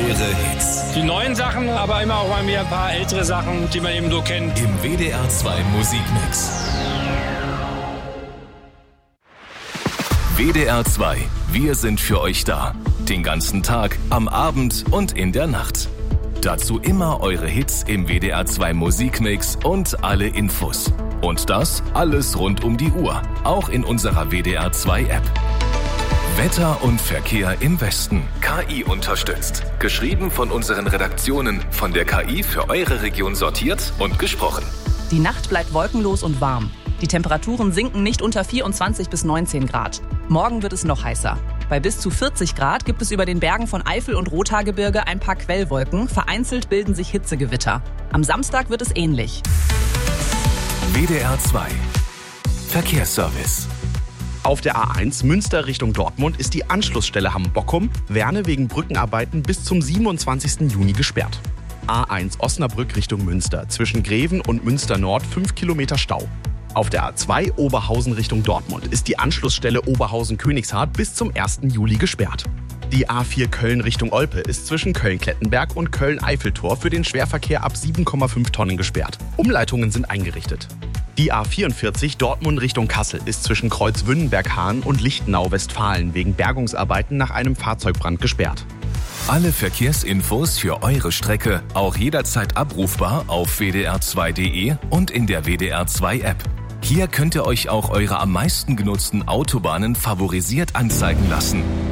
eure Hits. Die neuen Sachen, aber immer auch mal wieder ein paar ältere Sachen, die man eben so kennt. Im WDR 2 Musikmix. WDR 2, wir sind für euch da. Den ganzen Tag, am Abend und in der Nacht. Dazu immer eure Hits im WDR 2 Musikmix und alle Infos. Und das alles rund um die Uhr, auch in unserer WDR 2 App. Wetter und Verkehr im Westen. KI unterstützt. Geschrieben von unseren Redaktionen, von der KI für eure Region sortiert und gesprochen. Die Nacht bleibt wolkenlos und warm. Die Temperaturen sinken nicht unter 24 bis 19 Grad. Morgen wird es noch heißer. Bei bis zu 40 Grad gibt es über den Bergen von Eifel und Rothaargebirge ein paar Quellwolken. Vereinzelt bilden sich Hitzegewitter. Am Samstag wird es ähnlich. WDR 2 Verkehrsservice. Auf der A1 Münster Richtung Dortmund ist die Anschlussstelle Hamm-Bockum, Werne wegen Brückenarbeiten bis zum 27. Juni gesperrt. A1 Osnabrück Richtung Münster, zwischen Greven und Münster Nord 5 Kilometer Stau. Auf der A2 Oberhausen Richtung Dortmund ist die Anschlussstelle Oberhausen-Königshardt bis zum 1. Juli gesperrt. Die A4 Köln Richtung Olpe ist zwischen Köln-Klettenberg und Köln-Eiffeltor für den Schwerverkehr ab 7,5 Tonnen gesperrt. Umleitungen sind eingerichtet. Die A44 Dortmund Richtung Kassel ist zwischen Kreuzwünnenberg-Hahn und Lichtenau-Westfalen wegen Bergungsarbeiten nach einem Fahrzeugbrand gesperrt. Alle Verkehrsinfos für eure Strecke auch jederzeit abrufbar auf wdr2.de und in der WDR 2 App. Hier könnt ihr euch auch eure am meisten genutzten Autobahnen favorisiert anzeigen lassen.